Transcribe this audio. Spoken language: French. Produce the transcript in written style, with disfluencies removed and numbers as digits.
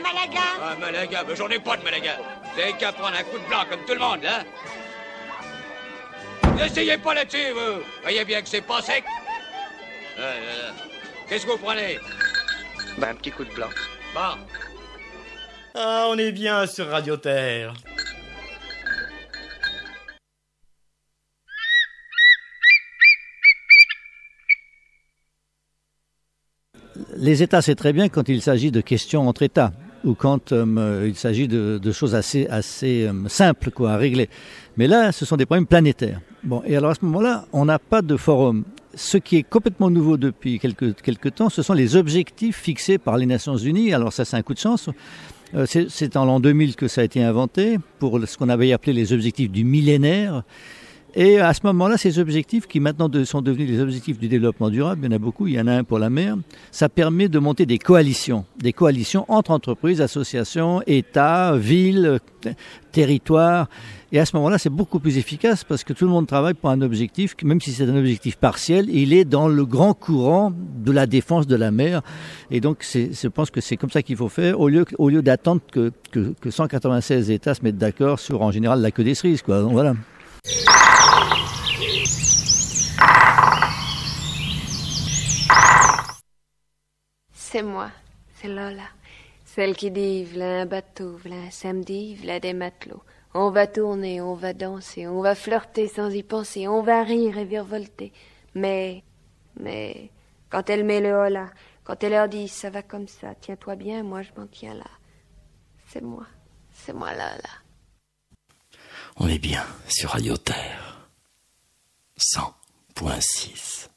Malaga. Ah, Malaga, mais j'en ai pas de Malaga. Vous avez qu'à prendre un coup de blanc comme tout le monde, hein. N'essayez pas là-dessus, vous. Voyez bien que c'est pas sec. Qu'est-ce que vous prenez? Un petit coup de blanc. Bon. Ah, on est bien sur Radio Terre. Les États, c'est très bien quand il s'agit de questions entre États ou quand il s'agit de choses assez simples quoi, à régler. Mais là, ce sont des problèmes planétaires. Bon, et alors à ce moment-là, on n'a pas de forum. Ce qui est complètement nouveau depuis quelques temps, ce sont les objectifs fixés par les Nations Unies. Alors ça, c'est un coup de chance. C'est en l'an 2000 que ça a été inventé pour ce qu'on avait appelé les objectifs du millénaire. Et à ce moment-là, ces objectifs qui maintenant sont devenus les objectifs du développement durable, il y en a beaucoup, il y en a un pour la mer, ça permet de monter des coalitions entre entreprises, associations, États, villes, territoires. Et à ce moment-là, c'est beaucoup plus efficace parce que tout le monde travaille pour un objectif, même si c'est un objectif partiel, il est dans le grand courant de la défense de la mer. Et donc, je pense que c'est comme ça qu'il faut faire, au lieu d'attendre que 196 États se mettent d'accord sur, en général, la queue des cerises, quoi. Donc, voilà. C'est moi, c'est Lola. Celle qui dit, v'là un bateau, v'là un samedi, v'là des matelots. On va tourner, on va danser, on va flirter sans y penser, on va rire et virevolter. Mais, quand elle met le hola, quand elle leur dit, ça va comme ça, tiens-toi bien, moi je m'en tiens là. C'est moi Lola. On est bien sur Radio Terre 100.6.